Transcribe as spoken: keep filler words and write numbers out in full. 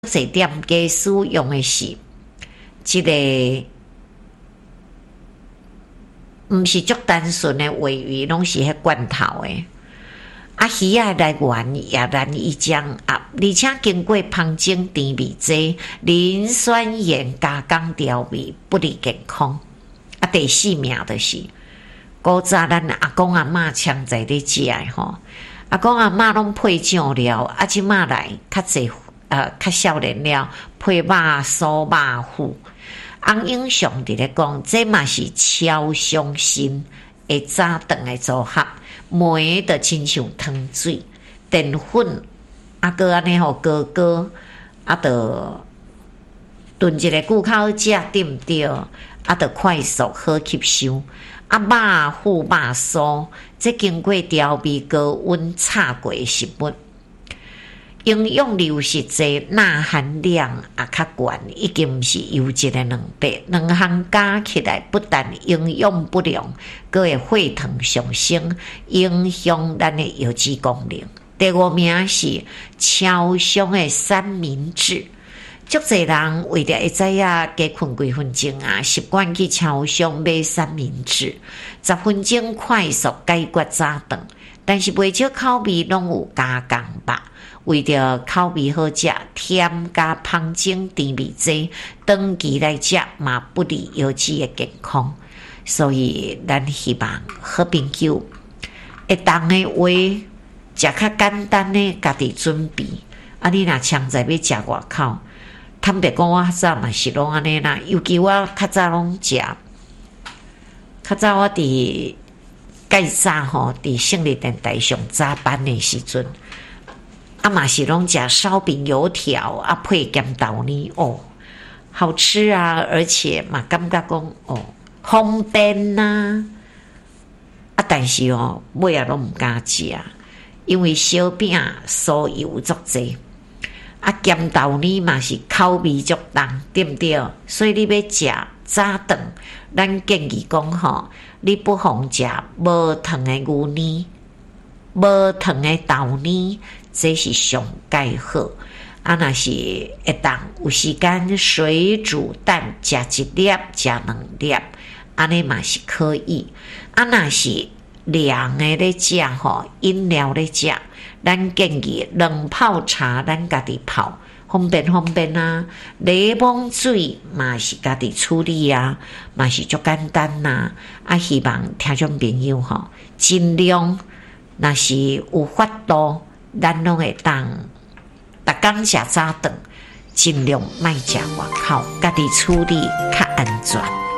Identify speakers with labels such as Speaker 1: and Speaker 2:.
Speaker 1: 侪店家使用的是即、這个，毋是足单纯的鲔鱼，拢是迄罐头的。啊，鱼仔来源也难以掌握，而且经过芳蒸甜味剂、磷酸盐加工调味，不利健康。啊，第四名就是古早咱阿公阿嬷常在咧食的吼，阿公阿嬷拢配酱料，啊，即马来较济。呃，较少年了，配肉酥、肉糊。翁英雄伫咧讲，这嘛是超伤心的早顿的组合，糜的亲像汤水、淀粉，啊个安尼吼高高，啊着炖一个久口食对毋对？啊着快速好吸收。啊肉糊、肉酥，这经过调味高温炒过的食物。营养流失济，钠含量也较悬，已经毋是优质的两倍，两项加起来不但营养不良，阁会血糖上升，影响咱的油脂功能。第五名是超商的三明治，足侪人为了会知影加困几分钟啊，习惯去超商买三明治，十分钟快速解决早顿，但是袂少口味拢有加工吧。为着口味好食，添加芳蒸甜味剂，长期来食嘛不利油脂的健康。所以咱希望好朋友会当的话，食较简单的家己准备。啊，你若常在要食外口，坦白讲，我较早嘛是拢安尼啦。尤其我较早拢食，较早我伫介早吼，伫胜利电台上早班的时阵。啊嘛是拢食烧饼油条啊，配咸豆泥哦，好吃啊！而且嘛感觉讲哦方便呐、啊，啊但是哦尾啊拢毋敢食，因为烧饼酥油足济，啊咸豆泥嘛是口味足重，对毋对？所以你要食早顿，咱建议讲吼，你不妨食无糖的牛奶，无糖的豆泥。这是上介好，啊，若是会当有时间水煮蛋，食一粒，食两粒，安尼嘛是可以。啊，若是凉的咧食吼，饮料咧食，咱建议冷泡茶，咱家己泡，方便方便啊。柠檬水嘛是家己处理啊，嘛是足简单呐、啊。啊，希望听众朋友吼，尽量若是有法度。咱拢会当，逐工食早顿，尽量莫食外口，家己处理较安全。